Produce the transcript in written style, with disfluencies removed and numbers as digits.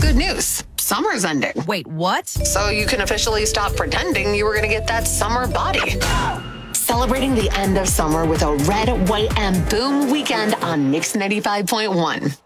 good news. Summer's ending. Wait, what? So you can officially stop pretending you were going to get that summer body. Celebrating the end of summer with a red, white, and boom weekend on Mix 95.1.